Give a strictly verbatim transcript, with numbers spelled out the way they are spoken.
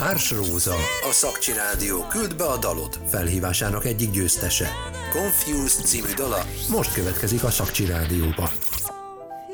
Hárs Róza, a Szakcsi Rádió Küld be a dalod felhívásának egyik győztese. Confused című dala most következik a Szakcsi Rádióban.